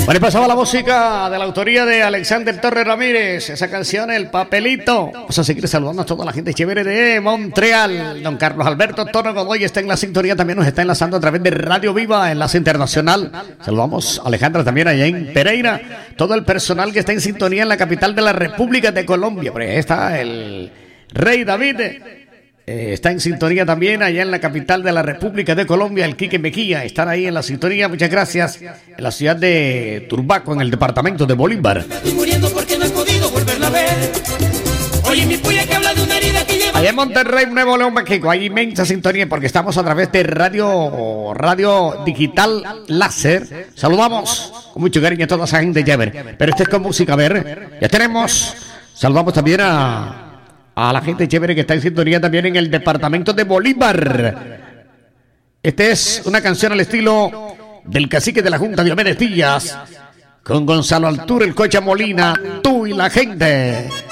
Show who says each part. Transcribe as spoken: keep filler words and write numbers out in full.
Speaker 1: Bueno, y pasaba la música de la autoría de Alexander Torres Ramírez. Esa canción, El Papelito. Vamos a seguir saludando a toda la gente chévere de Montreal. Don Carlos Alberto Toro Godoy está en la sintonía. También nos está enlazando a través de Radio Viva, Enlace Internacional. Saludamos a Alejandra también allá en Pereira. Todo el personal que está en sintonía en la capital de la República de Colombia. Por ahí está el Rey David. Eh, está en sintonía también allá en la capital de la República de Colombia, el Quique Mejía. Están ahí en la sintonía, muchas gracias. En la ciudad de Turbaco, en el departamento de Bolívar.
Speaker 2: Estoy muriendo porque no he podido volverla a ver. Oye, mi puya que habla de una herida que lleva.
Speaker 1: Allá en Monterrey, Nuevo León, México, hay inmensa sintonía porque estamos a través de radio, radio digital láser. Saludamos con mucho cariño a toda esa gente chévere. Pero este es con música, a ver. Ya tenemos, saludamos también a... a la gente chévere que está en sintonía también en el departamento de Bolívar. Esta es una canción al estilo del cacique de la Junta, Diomedes Díaz, con Gonzalo Altura, el Cocha Molina, Tú y la Gente.